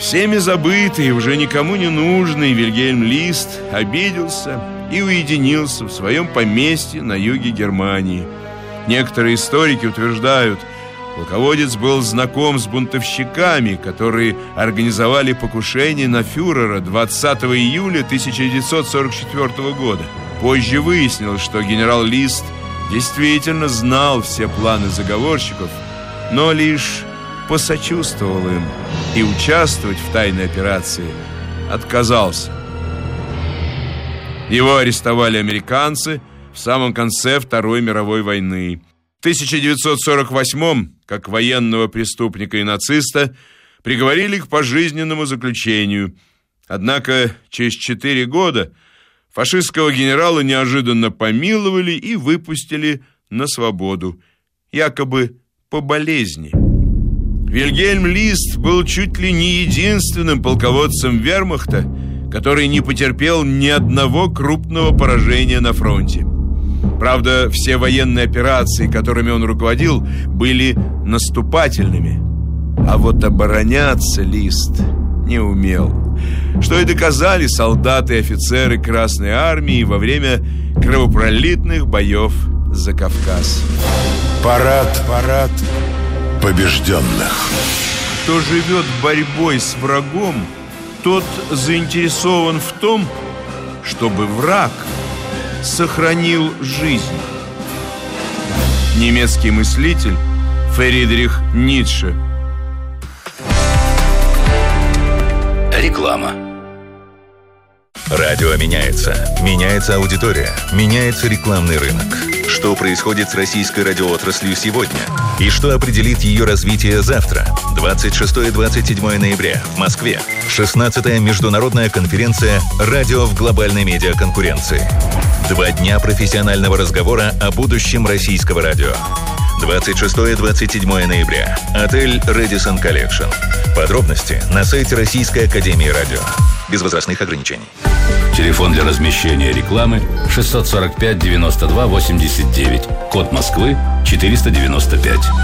Всеми забытый и уже никому не нужный Вильгельм Лист обиделся и уединился в своем поместье на юге Германии. Некоторые историки утверждают, полководец был знаком с бунтовщиками, которые организовали покушение на фюрера 20 июля 1944 года. Позже выяснилось, что генерал Лист действительно знал все планы заговорщиков, но лишь посочувствовал им и участвовать в тайной операции отказался. Его арестовали американцы в самом конце Второй мировой войны. В 1948-м, как военного преступника и нациста, приговорили к пожизненному заключению. Однако через 4 года фашистского генерала неожиданно помиловали и выпустили на свободу, якобы по болезни. Вильгельм Лист был чуть ли не единственным полководцем вермахта, который не потерпел ни одного крупного поражения на фронте. Правда, все военные операции, которыми он руководил, были наступательными. А вот обороняться Лист не умел, что и доказали солдаты и офицеры Красной Армии во время кровопролитных боев за Кавказ. Парад побежденных. Кто живет борьбой с врагом, тот заинтересован в том, чтобы враг сохранил жизнь. Немецкий мыслитель Фридрих Ницше. Реклама. Радио меняется. Меняется аудитория. Меняется рекламный рынок. Что происходит с российской радиоотраслью сегодня? И что определит ее развитие завтра? 26-27 ноября в Москве. 16-я международная конференция «Радио в глобальной медиаконкуренции». 2 дня профессионального разговора о будущем российского радио. 26-27 ноября. Отель Radisson Collection. Подробности на сайте Российской академии радио. Без возрастных ограничений. Телефон для размещения рекламы 645 92 89. Код Москвы 495.